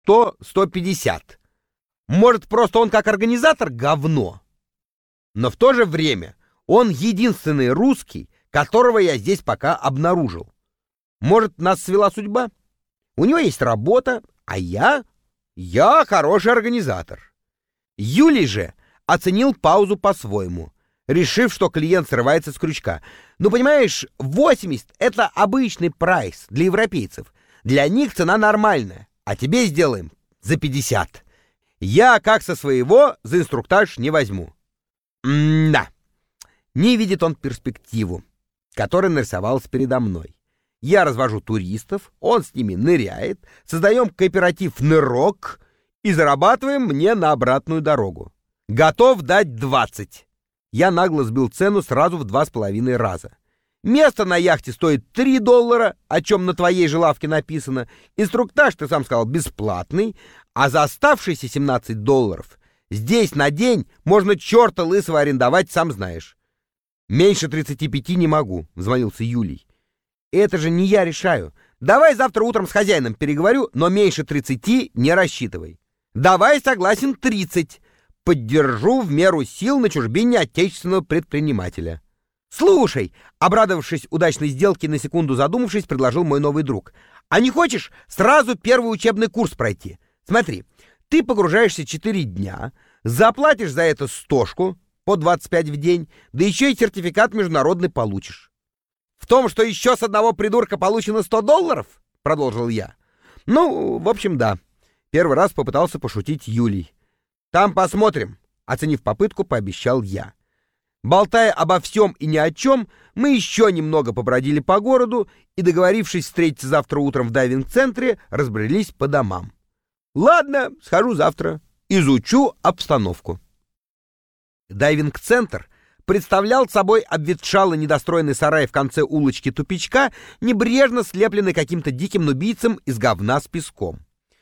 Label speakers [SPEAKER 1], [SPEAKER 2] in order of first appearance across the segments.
[SPEAKER 1] 100-150. Может, просто он как организатор говно? Но в то же время он единственный русский, которого я здесь пока обнаружил. Может, нас свела судьба? У него есть работа, а я хороший организатор. Юлий же оценил паузу по-своему, решив, что клиент срывается с крючка. Ну, понимаешь, 80 — это обычный прайс для европейцев. Для них цена нормальная, а тебе сделаем за 50. Я, как со своего, за инструктаж не возьму. Да, не видит он перспективу, которая нарисовалась передо мной. Я развожу туристов, он с ними ныряет, создаем кооператив «Нырок» и зарабатываем мне на обратную дорогу. Готов дать 20. Я нагло сбил цену сразу в 2,5 раза. Место на яхте стоит $3, о чем на твоей же лавке написано. Инструктаж, ты сам сказал, бесплатный, а за оставшиеся $17 здесь на день можно черта лысого арендовать, сам знаешь. Меньше 35 не могу, взмолился Юлий. Это же не я решаю. Давай завтра утром с хозяином переговорю, но меньше 30 не рассчитывай. Давай, согласен, 30. Поддержу в меру сил на чужбине отечественного предпринимателя. Слушай, обрадовавшись удачной сделке, на секунду задумавшись, предложил мой новый друг. А не хочешь сразу первый учебный курс пройти? Смотри, ты погружаешься 4 дня, заплатишь за это 100 по 25 в день, да еще и сертификат международный получишь. В том, что еще с одного придурка получено $100, продолжил я. Ну, в общем, да. Первый раз попытался пошутить Юлий. Там посмотрим, оценив попытку, пообещал я. Болтая обо всем и ни о чем, мы еще немного побродили по городу и, договорившись встретиться завтра утром в дайвинг-центре, разбрелись по домам. Ладно, схожу завтра, изучу обстановку. Дайвинг-центр представлял собой обветшалый недостроенный сарай в конце улочки тупичка, небрежно слепленный каким-то диким нубийцем из говна с песком.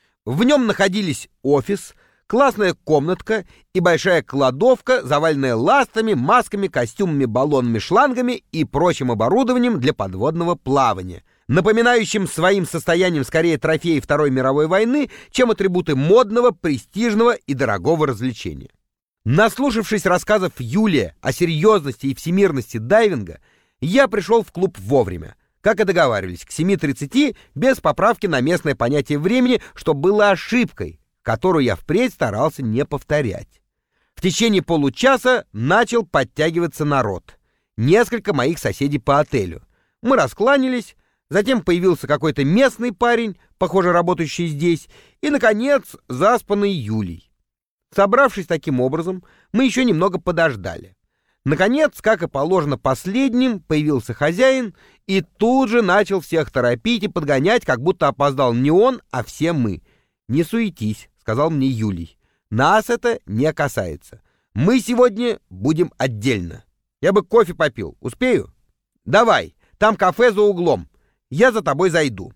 [SPEAKER 1] В нем находились офис, классная комнатка и большая кладовка, заваленная ластами, масками, костюмами, баллонами, шлангами и прочим оборудованием для подводного плавания, напоминающим своим состоянием скорее трофеи Второй мировой войны, чем атрибуты модного, престижного и дорогого развлечения. Наслушавшись рассказов Юлия о серьезности и всемирности дайвинга, я пришел в клуб вовремя, как и договаривались, к 7:30 без поправки на местное понятие времени, что было ошибкой, которую я впредь старался не повторять. В течение получаса начал подтягиваться народ. Несколько моих соседей по отелю. Мы раскланялись, затем появился какой-то местный парень, похоже, работающий здесь, и, наконец, заспанный Юлий. Собравшись таким образом, мы еще немного подождали. Наконец, как и положено последним, появился хозяин и тут же начал всех торопить и подгонять, как будто опоздал не он, а все мы. «Не суетись», — сказал мне Юлий. «Нас это не касается. Мы сегодня будем отдельно. Я бы кофе попил. Успею? Давай, там кафе за углом. Я за тобой зайду».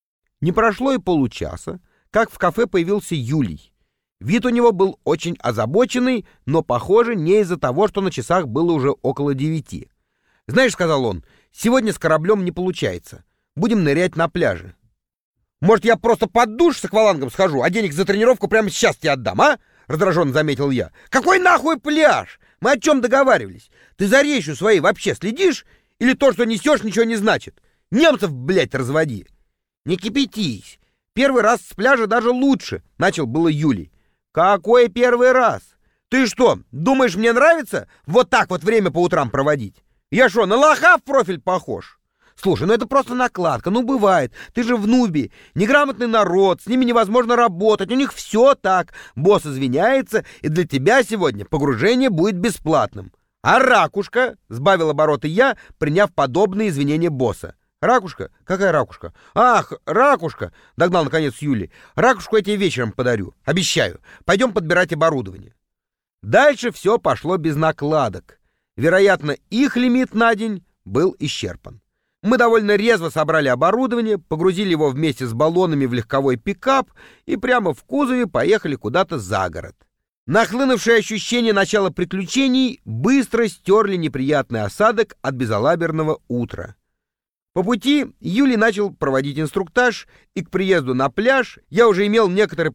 [SPEAKER 1] Не прошло и получаса, как в кафе появился Юлий. Вид у него был очень озабоченный, но, похоже, не из-за того, что на часах было уже около 9. «Знаешь, — сказал он, — сегодня с кораблем не получается. Будем нырять на пляже». «Может, я просто под душ с аквалангом схожу, а денег за тренировку прямо сейчас тебе отдам, а?» — раздраженно заметил я. «Какой нахуй пляж? Мы о чем договаривались? Ты за речью своей вообще следишь? Или то, что несешь, ничего не значит? Немцев, блядь, разводи!» «Не кипятись. Первый раз с пляжа даже лучше», — начал было Юлий. «Какой первый раз? Ты что, думаешь, мне нравится вот так вот время по утрам проводить? Я что, на лоха в профиль похож? Слушай, ну это просто накладка, ну бывает. Ты же в Нубе, неграмотный народ, с ними невозможно работать, у них все так. Босс извиняется, и для тебя сегодня погружение будет бесплатным. А ракушка?» — сбавил обороты я, приняв подобные извинения босса. «Ракушка? Какая ракушка?» «Ах, ракушка!» — догнал наконец Юлий. «Ракушку я тебе вечером подарю. Обещаю. Пойдем подбирать оборудование». Дальше все пошло без накладок. Вероятно, их лимит на день был исчерпан. Мы довольно резво собрали оборудование, погрузили его вместе с баллонами в легковой пикап и прямо в кузове поехали куда-то за город. Нахлынувшие ощущения начала приключений быстро стерли неприятный осадок от безалаберного утра. По пути Юлий начал проводить инструктаж, и к приезду на пляж я уже имел некоторый